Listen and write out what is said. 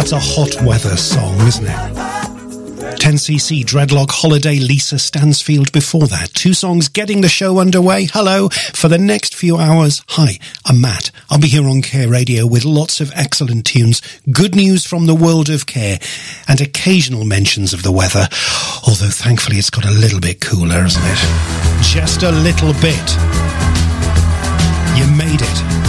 That's a hot weather song, isn't it? 10cc, Dreadlock Holiday, Lisa Stansfield before that. Two songs getting the show underway. Hello. For the next few hours, hi, I'm Matt. I'll be here on Care Radio with lots of excellent tunes, good news from the world of care, and occasional mentions of the weather. Although thankfully it's got a little bit cooler, isn't it? Just a little bit. You made it.